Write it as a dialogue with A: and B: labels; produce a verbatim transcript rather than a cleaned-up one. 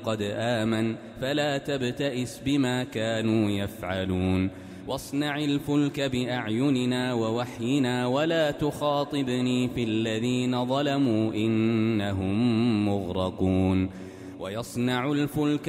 A: قد آمن فلا تبتئس بما كانوا يفعلون واصنع الفلك بأعيننا ووحينا ولا تخاطبني في الذين ظلموا إنهم مغرقون ويصنع الفلك